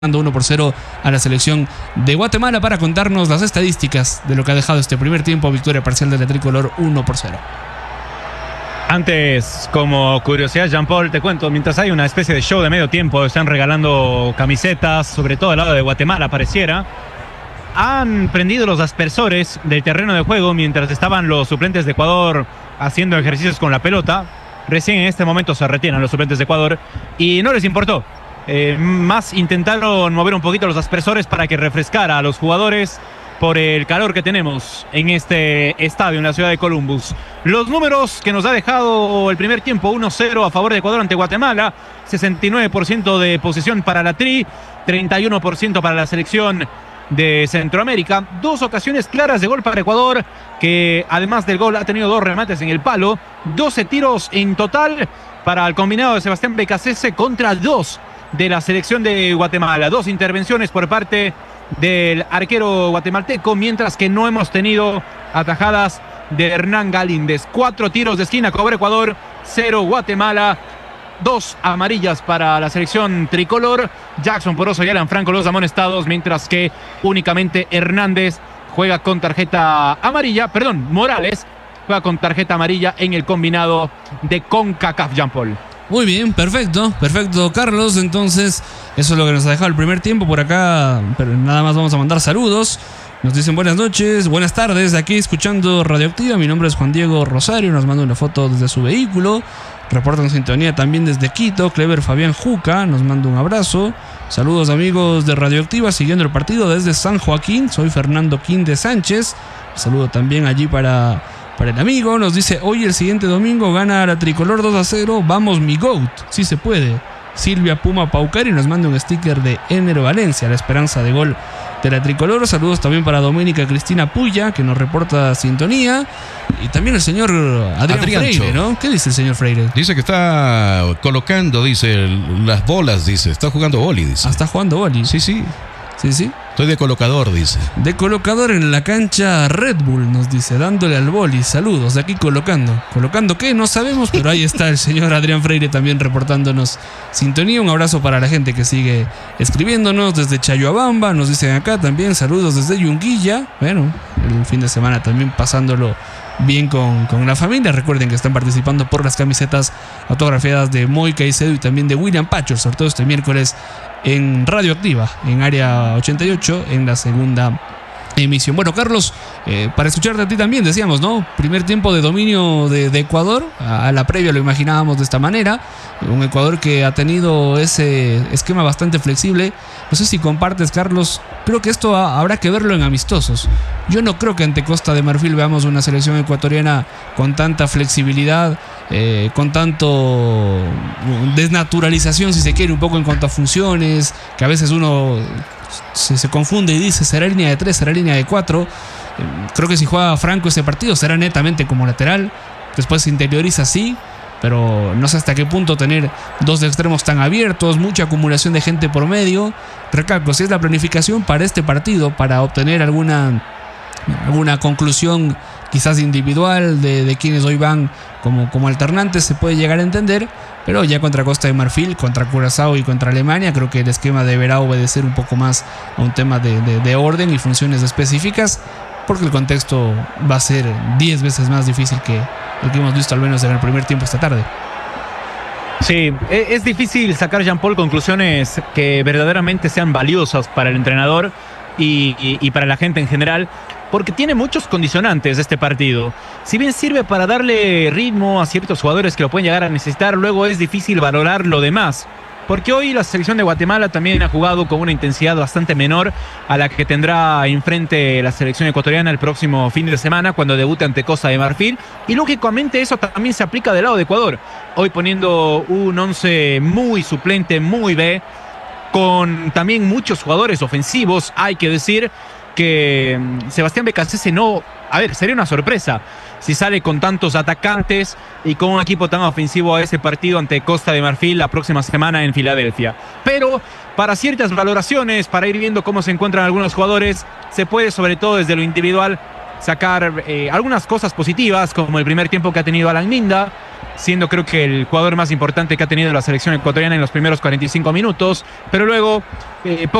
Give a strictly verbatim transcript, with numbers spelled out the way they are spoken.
uno por cero a la selección de Guatemala para contarnos las estadísticas de lo que ha dejado este primer tiempo. Victoria parcial de la tricolor uno por cero. Antes, como curiosidad, Jean-Paul, te cuento, mientras hay una especie de show de medio tiempo, están regalando camisetas, sobre todo al lado de Guatemala pareciera. Han prendido los aspersores del terreno de juego mientras estaban los suplentes de Ecuador haciendo ejercicios con la pelota. Recién en este momento se retiran los suplentes de Ecuador y no les importó. Eh, más intentaron mover un poquito los aspersores para que refrescara a los jugadores por el calor que tenemos en este estadio en la ciudad de Columbus. Los números que nos ha dejado el primer tiempo: uno cero a favor de Ecuador ante Guatemala, sesenta y nueve por ciento de posesión para la Tri, treinta y uno por ciento para la selección de Centroamérica. Dos ocasiones claras de gol para Ecuador, que además del gol ha tenido dos remates en el palo, doce tiros en total para el combinado de Sebastián Becasese contra dos de la selección de Guatemala. Dos intervenciones por parte del arquero guatemalteco, mientras que no hemos tenido atajadas de Hernán Galíndez. Cuatro tiros de esquina cobra Ecuador, cero Guatemala. Dos amarillas para la selección tricolor. Jackson Poroso y Alan Franco los amonestados, mientras que únicamente Hernández juega con tarjeta amarilla. Perdón, Morales juega con tarjeta amarilla en el combinado de CONCACAF, Jean-Paul. Muy bien, perfecto, perfecto, Carlos. Entonces, eso es lo que nos ha dejado el primer tiempo por acá. Pero nada más vamos a mandar saludos. Nos dicen buenas noches, buenas tardes, aquí escuchando Radioactiva. Mi nombre es Juan Diego Rosario, nos manda una foto desde su vehículo. Reportan sintonía también desde Quito. Clever Fabián Juca nos manda un abrazo. Saludos amigos de Radioactiva, siguiendo el partido desde San Joaquín. Soy Fernando Quinde Sánchez. Saludo también allí para... Para el amigo, nos dice: hoy el siguiente domingo gana la tricolor dos a cero. Vamos mi GOAT, sí se puede. Silvia Puma Paucari nos manda un sticker de Ener Valencia, la esperanza de gol de la tricolor. Saludos también para Doménica Cristina Puya, que nos reporta sintonía. Y también el señor Adrián Adriancho. Freire, ¿no? ¿Qué dice el señor Freire? Dice que está colocando, dice, las bolas, dice. Está jugando boli, dice. Ah, está jugando boli. Sí, sí. Sí, sí. Estoy de colocador, dice. De colocador en la cancha Red Bull, nos dice, dándole al boli. Saludos, de aquí colocando. ¿Colocando qué? No sabemos, pero ahí está el señor Adrián Freire también reportándonos sintonía. Un abrazo para la gente que sigue escribiéndonos desde Chayoabamba. Nos dicen acá también, saludos desde Yunguilla. Bueno, el fin de semana también pasándolo bien con, con la familia. Recuerden que están participando por las camisetas autografiadas de Moy Caicedo y también de William Pacho. El sorteo este miércoles en Radioactiva, en Área ochenta y ocho, en la segunda emisión. Bueno, Carlos, eh, para escucharte a ti también, decíamos, ¿no? Primer tiempo de dominio de, de Ecuador. A, a la previa lo imaginábamos de esta manera. Un Ecuador que ha tenido ese esquema bastante flexible. No sé si compartes, Carlos. Creo que esto ha, habrá que verlo en amistosos. Yo no creo que ante Costa de Marfil veamos una selección ecuatoriana con tanta flexibilidad, eh, con tanto desnaturalización, si se quiere, un poco en cuanto a funciones, que a veces uno se, se confunde y dice, ¿será línea de tres? ¿Será línea de cuatro? Eh, creo que si juega Franco ese partido será netamente como lateral. Después se interioriza así, pero no sé hasta qué punto tener dos extremos tan abiertos, mucha acumulación de gente por medio. Recalco, si es la planificación para este partido, para obtener alguna, alguna conclusión quizás individual de, de quienes hoy van como, como alternantes, se puede llegar a entender. Pero ya contra Costa de Marfil, contra Curazao y contra Alemania, creo que el esquema deberá obedecer un poco más a un tema de, de, de orden y funciones específicas, porque el contexto va a ser diez veces más difícil que el que hemos visto al menos en el primer tiempo esta tarde. Sí, es difícil sacar, Jean-Paul, conclusiones que verdaderamente sean valiosas para el entrenador y, y, y para la gente en general, porque tiene muchos condicionantes este partido. Si bien sirve para darle ritmo a ciertos jugadores que lo pueden llegar a necesitar, luego es difícil valorar lo demás. Porque hoy la selección de Guatemala también ha jugado con una intensidad bastante menor a la que tendrá enfrente la selección ecuatoriana el próximo fin de semana cuando debute ante Costa de Marfil. Y lógicamente eso también se aplica del lado de Ecuador. Hoy poniendo un once muy suplente, muy B, con también muchos jugadores ofensivos. Hay que decir que Sebastián Becasese no... A ver, sería una sorpresa si sale con tantos atacantes y con un equipo tan ofensivo a ese partido ante Costa de Marfil la próxima semana en Filadelfia. Pero para ciertas valoraciones, para ir viendo cómo se encuentran algunos jugadores, se puede, sobre todo desde lo individual, sacar eh, algunas cosas positivas, como el primer tiempo que ha tenido Alan Minda, siendo creo que el jugador más importante que ha tenido la selección ecuatoriana en los primeros cuarenta y cinco minutos, pero luego eh,